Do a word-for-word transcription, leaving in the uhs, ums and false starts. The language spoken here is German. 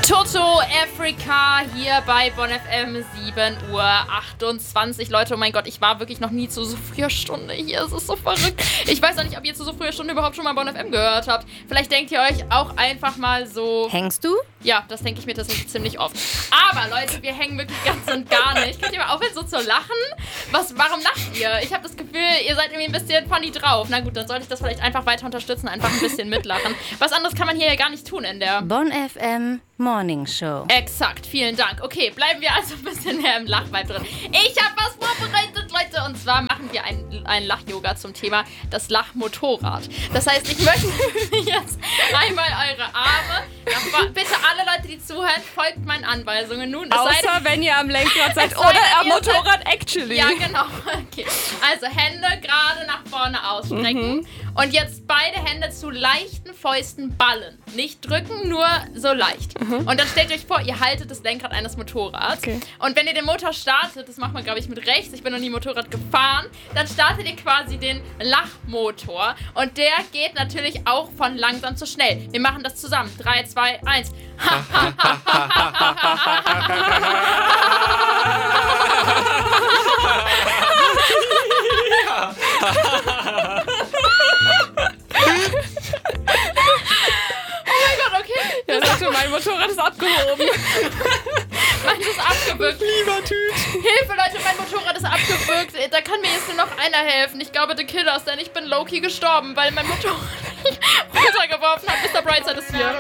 Toto Africa hier bei Bonn F M, sieben Uhr achtundzwanzig. Leute, oh mein Gott, ich war wirklich noch nie zu so früher Stunde hier. Es ist so verrückt. Ich weiß auch nicht, ob ihr zu so früher Stunde überhaupt schon mal Bonn F M gehört habt. Vielleicht denkt ihr euch auch einfach mal so... Hängst du? Ja, das denke ich mir tatsächlich ziemlich oft. Aber Leute, wir hängen wirklich ganz und gar nicht. Könnt ihr mal aufhören, so zu lachen? Was, warum lacht ihr? Ich habe das Gefühl, ihr seid irgendwie ein bisschen funny drauf. Na gut, dann sollte ich das vielleicht einfach weiter unterstützen, einfach ein bisschen mitlachen. Was anderes kann man hier ja gar nicht tun in der... Bonn F M Morning Show. Exakt, vielen Dank. Okay, bleiben wir also ein bisschen mehr im Lachvibe drin. Ich habe was vorbereitet, Leute, und zwar machen wir ein, ein Lach-Yoga zum Thema das Lachmotorrad. Das heißt, ich möchte jetzt einmal eure Arme, nach, bitte alle Leute, die zuhören, folgt meinen Anweisungen. Nun, es Außer sei denn, wenn ihr am Lenkrad seid sei oder denn, am ihr Motorrad actually. Ja, genau. Okay. Also Hände gerade nach vorne ausstrecken. Mhm. Und jetzt beide Hände zu leichten Fäusten ballen. Nicht drücken, nur so leicht. Mhm. Und dann stellt euch vor, ihr haltet das Lenkrad eines Motorrads. Okay. Und wenn ihr den Motor startet, das macht man, glaube ich, mit rechts, ich bin noch nie Motorrad gefahren, dann startet ihr quasi den Lachmotor. Und der geht natürlich auch von langsam zu schnell. Wir machen das zusammen. drei, zwei, eins. Ja, Leute, mein Motorrad ist abgehoben. Meins ist abgewürgt. Lieber Tüt. Hilfe, Leute, mein Motorrad ist abgewürgt. Da kann mir jetzt nur noch einer helfen. Ich glaube, The Killers, denn ich bin low-key gestorben, weil mein Motorrad mich runtergeworfen hat. Mister Brightside ist hier.